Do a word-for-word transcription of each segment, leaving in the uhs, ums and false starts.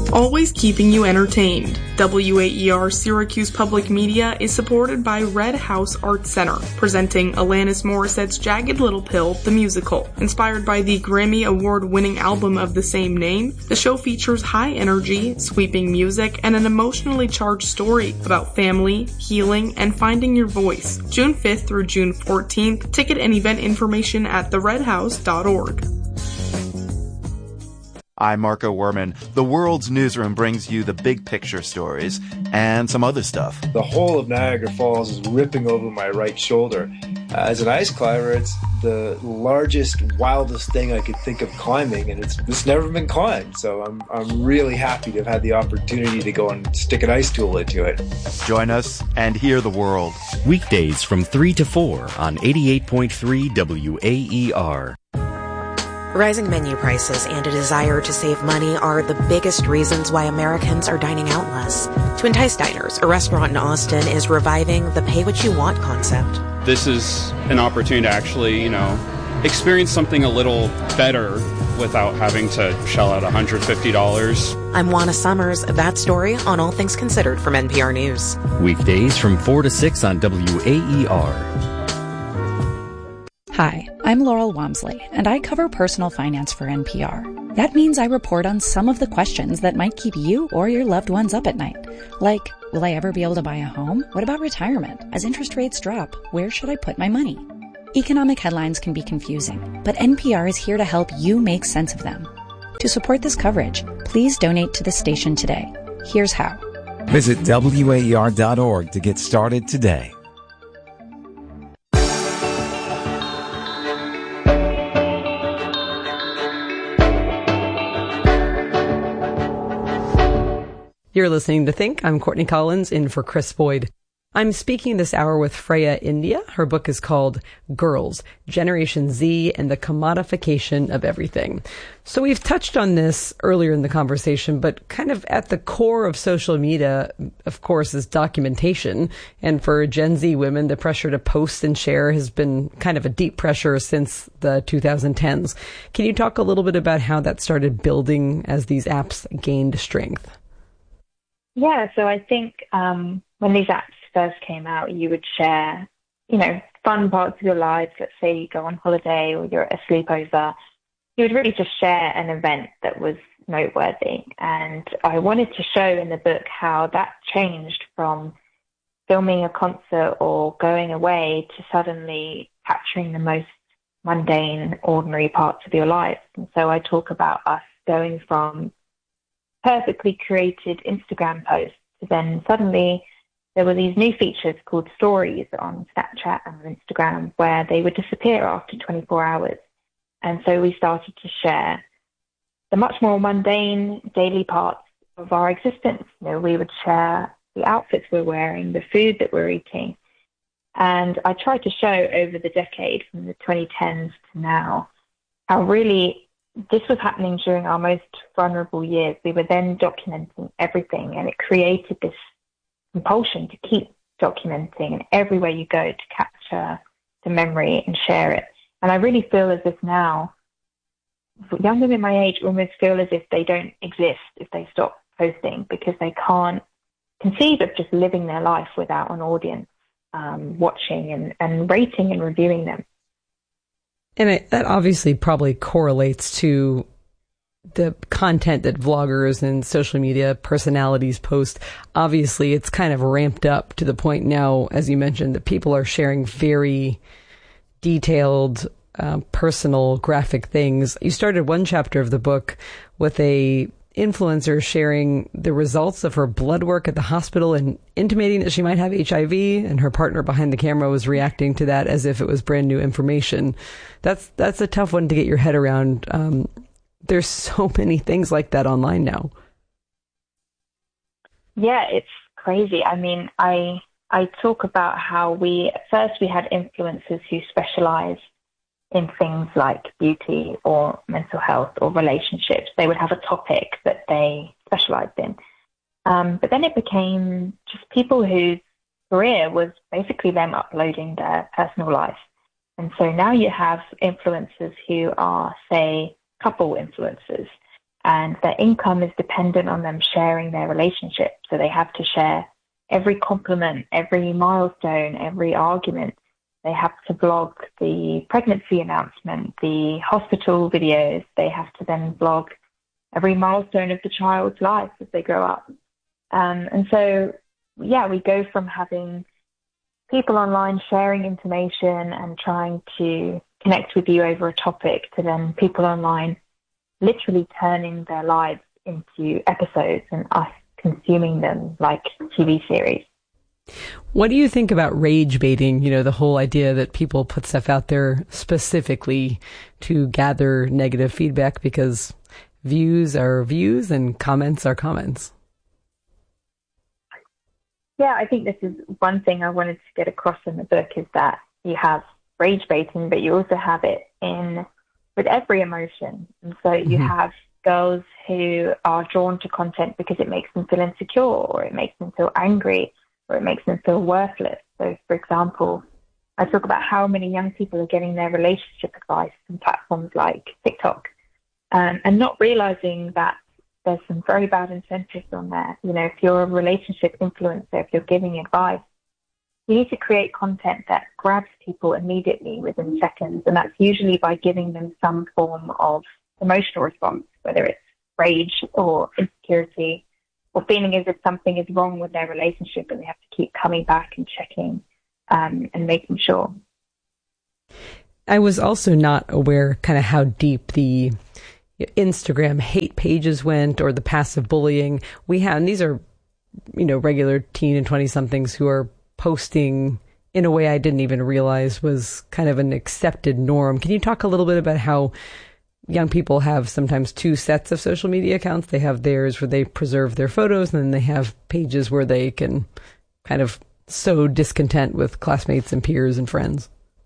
always keeping you entertained. W A E R Syracuse Public Media is supported by Red House Art Center, presenting Alanis Morissette's Jagged Little Pill, the musical. Inspired by the Grammy Award-winning album of the same name, the show features high energy, sweeping music, and an emotionally charged story about family, healing, and finding your voice. June fifth through June fourteenth, ticket and event information at the red house dot org. I'm Marco Werman. The World's Newsroom brings you the big picture stories and some other stuff. The whole of Niagara Falls is ripping over my right shoulder. Uh, as an ice climber, it's the largest, wildest thing I could think of climbing, and it's it's never been climbed. So I'm I'm really happy to have had the opportunity to go and stick an ice tool into it. Join us and hear the world. Weekdays from three to four on eighty-eight point three W A E R. Rising menu prices and a desire to save money are the biggest reasons why Americans are dining out less. To entice diners, a restaurant in Austin is reviving the pay-what-you-want concept. This is an opportunity to actually, you know, experience something a little better without having to shell out one hundred fifty dollars. I'm Juana Summers. That story on All Things Considered from N P R News. Weekdays from four to six on W A E R. Hi, I'm Laurel Wamsley, and I cover personal finance for N P R. That means I report on some of the questions that might keep you or your loved ones up at night. Like, will I ever be able to buy a home? What about retirement? As interest rates drop, where should I put my money? Economic headlines can be confusing, but N P R is here to help you make sense of them. To support this coverage, please donate to the station today. Here's how. Visit W A E R dot org to get started today. You're listening to Think. I'm Courtney Collins, in for Chris Boyd. I'm speaking this hour with Freya India. Her book is called Girls, Generation Z and the Commodification of Everything. So we've touched on this earlier in the conversation, but kind of at the core of social media, of course, is documentation. And for Gen Z women, the pressure to post and share has been kind of a deep pressure since the two thousand tens. Can you talk a little bit about how that started building as these apps gained strength? Yeah, so I think um, when these apps first came out, you would share, you know, fun parts of your life. Let's say you go on holiday or you're at a sleepover. You would really just share an event that was noteworthy. And I wanted to show in the book how that changed from filming a concert or going away to suddenly capturing the most mundane, ordinary parts of your life. And so I talk about us going from perfectly created Instagram posts. Then suddenly there were these new features called stories on Snapchat and Instagram where they would disappear after twenty-four hours. And so we started to share the much more mundane daily parts of our existence. You know, we would share the outfits we're wearing, the food that we're eating. And I tried to show over the decade from the twenty tens to now how really this was happening during our most vulnerable years. We were then documenting everything, and it created this compulsion to keep documenting, and everywhere you go to capture the memory and share it. And I really feel as if now young women my age almost feel as if they don't exist if they stop posting, because they can't conceive of just living their life without an audience um, watching and, and rating and reviewing them. And it, that obviously probably correlates to the content that vloggers and social media personalities post. Obviously, it's kind of ramped up to the point now, as you mentioned, that people are sharing very detailed, uh, personal, graphic things. You started one chapter of the book with a influencer sharing the results of her blood work at the hospital and intimating that she might have H I V, and her partner behind the camera was reacting to that as if it was brand new information. That's that's a tough one to get your head around. Um, there's so many things like that online now. Yeah, it's crazy. I mean, I I talk about how we, at first we had influencers who specialize in things like beauty or mental health or relationships. They would have a topic that they specialized in. Um, but then it became just people whose career was basically them uploading their personal life. And so now you have influencers who are, say, couple influencers. and their income is dependent on them sharing their relationship. So they have to share every compliment, every milestone, every argument. They have to vlog the pregnancy announcement, the hospital videos. They have to then vlog every milestone of the child's life as they grow up. Um, and so, yeah, we go from having people online sharing information and trying to connect with you over a topic to then people online literally turning their lives into episodes and us consuming them like T V series. What do you think about rage baiting? You know, the whole idea that people put stuff out there specifically to gather negative feedback, because views are views and comments are comments. Yeah, I think this is one thing I wanted to get across in the book, is that you have rage baiting, but you also have it in with every emotion. And so you mm-hmm. have girls who are drawn to content because it makes them feel insecure, or it makes them feel angry, or it makes them feel worthless. So, for example, I talk about how many young people are getting their relationship advice from platforms like TikTok, um, and not realizing that there's some very bad incentives on there. You know, if you're a relationship influencer, if you're giving advice, you need to create content that grabs people immediately within seconds. And that's usually by giving them some form of emotional response, whether it's rage or insecurity, or feeling as if something is wrong with their relationship and they have to keep coming back and checking um, and making sure. I was also not aware kind of how deep the Instagram hate pages went, or the passive bullying we have. And these are, you know, regular teen and twenty-somethings who are posting in a way I didn't even realize was kind of an accepted norm. Can you talk a little bit about how young people have sometimes two sets of social media accounts? They have theirs where they preserve their photos, and then they have pages where they can kind of sow discontent with classmates and peers and friends.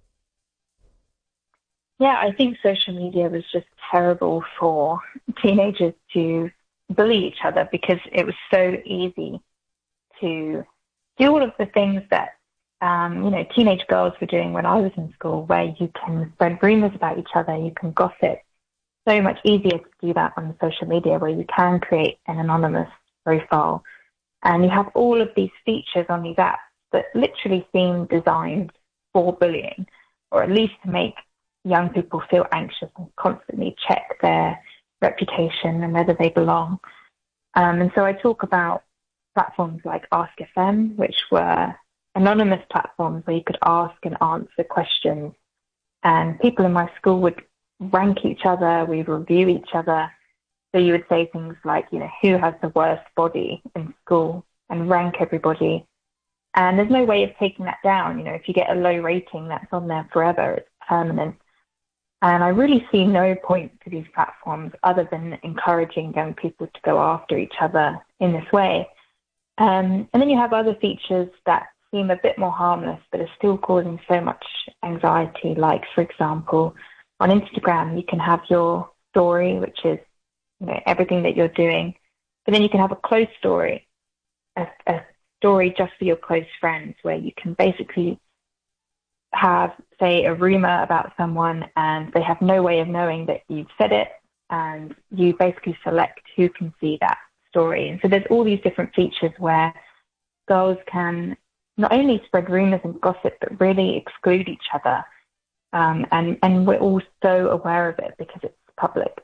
Yeah, I think social media was just terrible for teenagers to bully each other, because it was so easy to do all of the things that um, you know, teenage girls were doing when I was in school, where you can spread rumors about each other, you can gossip. So much easier to do that on social media, where you can create an anonymous profile, and you have all of these features on these apps that literally seem designed for bullying, or at least to make young people feel anxious and constantly check their reputation and whether they belong. Um, and so I talk about platforms like Ask F M, which were anonymous platforms where you could ask and answer questions, and people in my school would rank each other, we review each other. So you would say things like, you know, who has the worst body in school, and rank everybody. And there's no way of taking that down. You know, if you get a low rating, that's on there forever, it's permanent. And I really see no point to these platforms other than encouraging young people to go after each other in this way. Um, and then you have other features that seem a bit more harmless, but are still causing so much anxiety. Like, for example, on Instagram, you can have your story, which is, you know, everything that you're doing, but then you can have a close story, a, a story just for your close friends, where you can basically have, say, a rumor about someone, and they have no way of knowing that you've said it, and you basically select who can see that story. And so there's all these different features where girls can not only spread rumors and gossip, but really exclude each other. Um, and, and we're all so aware of it because it's public.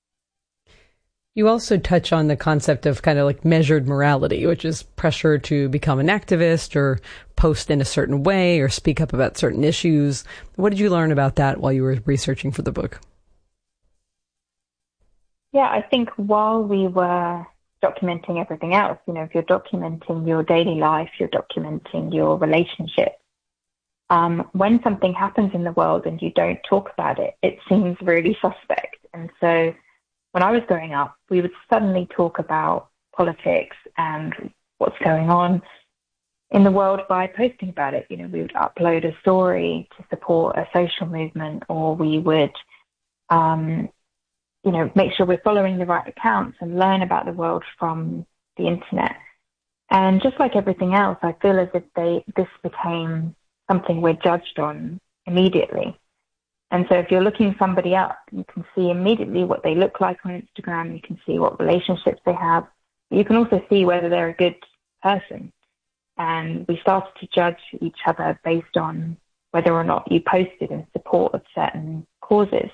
You also touch on the concept of kind of like measured morality, which is pressure to become an activist or post in a certain way or speak up about certain issues. What did you learn about that while you were researching for the book? Yeah, I think while we were documenting everything else, you know, if you're documenting your daily life, you're documenting your relationship. Um, when something happens in the world and you don't talk about it, it seems really suspect. And so when I was growing up, we would suddenly talk about politics and what's going on in the world by posting about it. You know, we would upload a story to support a social movement, or we would, um, you know, make sure we're following the right accounts and learn about the world from the internet. And just like everything else, I feel as if they this became something we're judged on immediately. And so if you're looking somebody up, you can see immediately what they look like on Instagram. You can see what relationships they have. You can also see whether they're a good person. And we started to judge each other based on whether or not you posted in support of certain causes.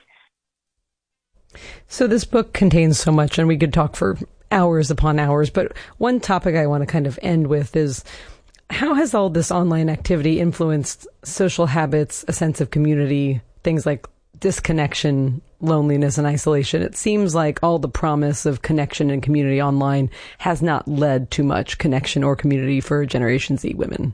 So this book contains so much, and we could talk for hours upon hours, but one topic I want to kind of end with is, how has all this online activity influenced social habits, a sense of community, things like disconnection, loneliness, and isolation? It seems like all the promise of connection and community online has not led to much connection or community for Generation Z women.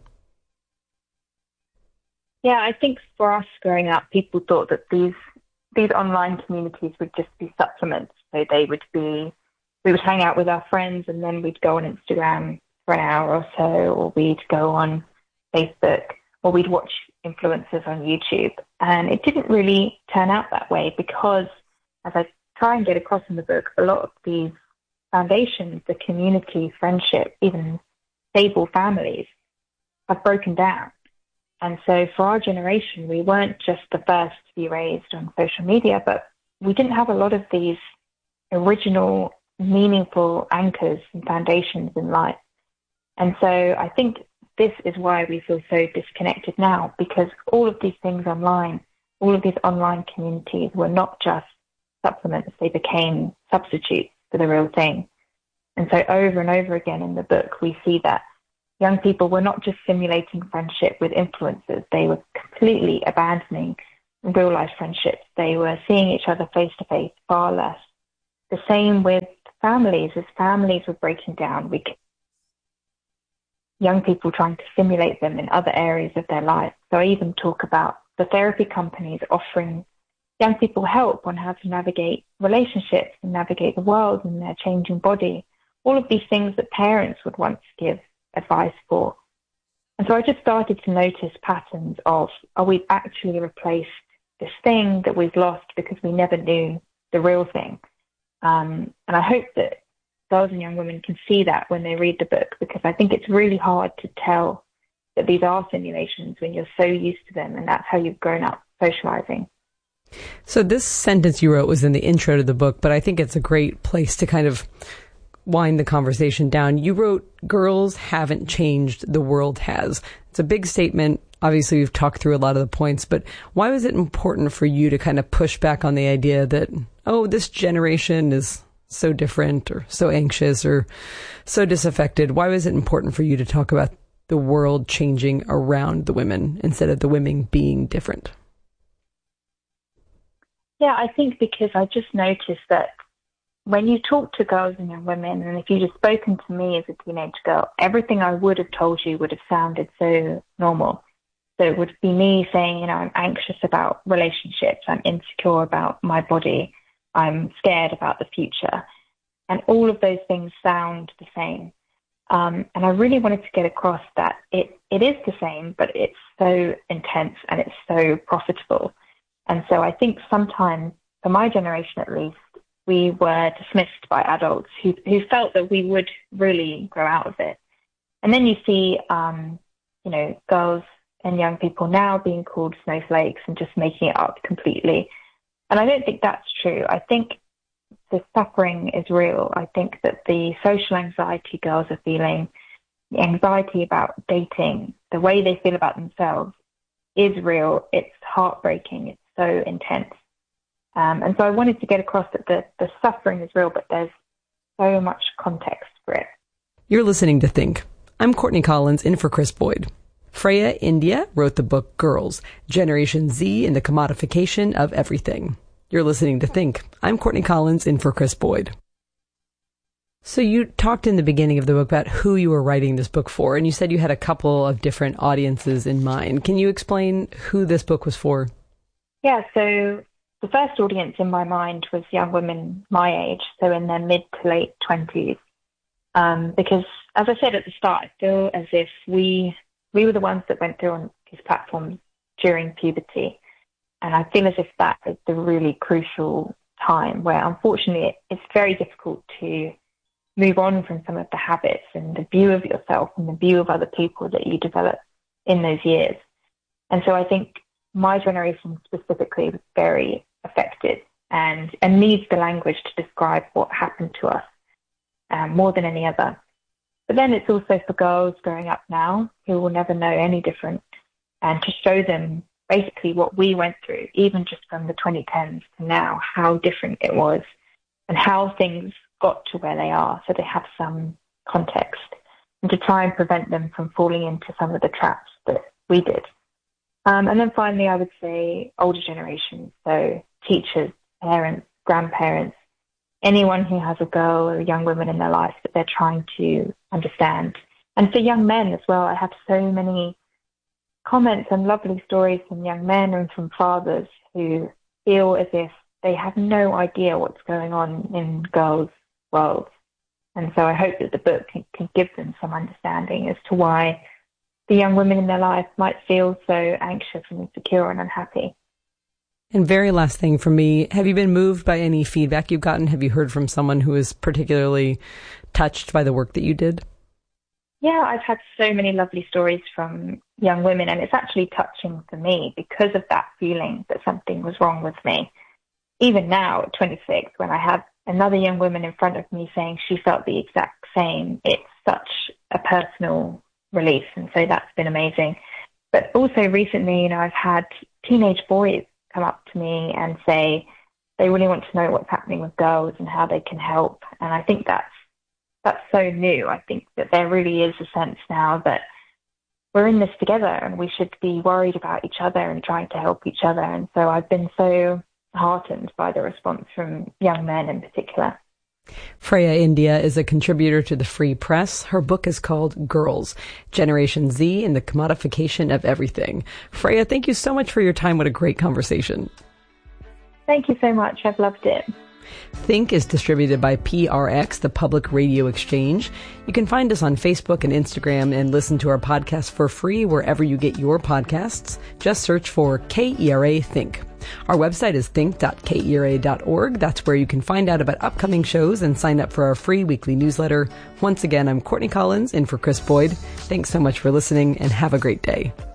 Yeah, I think for us growing up, people thought that these these online communities would just be supplements. So they would be, we would hang out with our friends and then we'd go on Instagram for an hour or so, or we'd go on Facebook, or we'd watch influencers on YouTube. And it didn't really turn out that way because, as I try and get across in the book, a lot of these foundations, the community, friendship, even stable families, have broken down. And so for our generation, we weren't just the first to be raised on social media, but we didn't have a lot of these original, meaningful anchors and foundations in life. And so I think this is why we feel so disconnected now, because all of these things online, all of these online communities were not just supplements, they became substitutes for the real thing. And so over and over again in the book, we see that young people were not just simulating friendship with influencers, they were completely abandoning real life friendships. They were seeing each other face to face far less. The same with families. As families were breaking down, we young people trying to simulate them in other areas of their life. So I even talk about the therapy companies offering young people help on how to navigate relationships and navigate the world and their changing body. All of these things that parents would once give advice for. And so I just started to notice patterns of, are we actually replaced this thing that we've lost because we never knew the real thing? Um, and I hope that girls and young women can see that when they read the book, because I think it's really hard to tell that these are simulations when you're so used to them and that's how you've grown up socializing. So this sentence you wrote was in the intro to the book, but I think it's a great place to kind of wind the conversation down. You wrote, "Girls haven't changed, the world has." It's a big statement. Obviously, we've talked through a lot of the points, but why was it important for you to kind of push back on the idea that, oh, this generation is so different or so anxious or so disaffected? Why was it important for you to talk about the world changing around the women instead of the women being different? Yeah, I think because I just noticed that when you talk to girls and young women, and if you'd have spoken to me as a teenage girl, everything I would have told you would have sounded so normal. So it would be me saying, you know, I'm anxious about relationships, I'm insecure about my body, I'm scared about the future. And all of those things sound the same. Um, and I really wanted to get across that it, it is the same, but it's so intense and it's so profitable. And so I think sometimes, for my generation at least, we were dismissed by adults who, who felt that we would really grow out of it. And then you see, um, you know, girls and young people now being called snowflakes and just making it up completely. And I don't think that's true. I think the suffering is real. I think that the social anxiety girls are feeling, the anxiety about dating, the way they feel about themselves is real. It's heartbreaking. It's so intense. Um, and so I wanted to get across that the, the suffering is real, but there's so much context for it. You're listening to Think. I'm Courtney Collins, in for Chris Boyd. Freya India wrote the book Girls, Generation Z and the Commodification of Everything. You're listening to Think. I'm Courtney Collins, in for Chris Boyd. So you talked in the beginning of the book about who you were writing this book for, and you said you had a couple of different audiences in mind. Can you explain who this book was for? Yeah, so the first audience in my mind was young women my age, so in their mid to late twenties. Um, because, as I said at the start, I feel as if we we were the ones that went through on these platforms during puberty. And I feel as if that is the really crucial time where, unfortunately, it's very difficult to move on from some of the habits and the view of yourself and the view of other people that you develop in those years. And so I think my generation specifically was very affected and, and needs the language to describe what happened to us um, more than any other. But then it's also for girls growing up now who will never know any different, and to show them basically what we went through, even just from the twenty tens to now, how different it was and how things got to where they are, so they have some context, and to try and prevent them from falling into some of the traps that we did. Um, and then finally, I would say older generations, so teachers, parents, grandparents, anyone who has a girl or a young woman in their life that they're trying to understand. And for young men as well, I have so many comments and lovely stories from young men and from fathers who feel as if they have no idea what's going on in girls' worlds. And so I hope that the book can, can give them some understanding as to why the young women in their life might feel so anxious and insecure and unhappy. And very last thing for me, have you been moved by any feedback you've gotten? Have you heard from someone who is particularly touched by the work that you did? Yeah, I've had so many lovely stories from young women, and it's actually touching for me because of that feeling that something was wrong with me. Even now at twenty-six, when I have another young woman in front of me saying she felt the exact same, it's such a personal relief, and so that's been amazing. But also recently, you know, I've had teenage boys come up to me and say they really want to know what's happening with girls and how they can help. And I think that's that's so new. I think that there really is a sense now that we're in this together and we should be worried about each other and trying to help each other. And so I've been so heartened by the response from young men in particular. Freya India is a contributor to the Free Press. Her book is called Girls, Generation Z and the Commodification of Everything. Freya, thank you so much for your time. What a great conversation. Thank you so much. I've loved it. Think is distributed by P R X, the Public Radio Exchange. You can find us on Facebook and Instagram and listen to our podcast for free wherever you get your podcasts. Just search for K E R A Think. Our website is think dot K E R A dot org. That's where you can find out about upcoming shows and sign up for our free weekly newsletter. Once again, I'm Courtney Collins in for Chris Boyd. Thanks so much for listening and have a great day.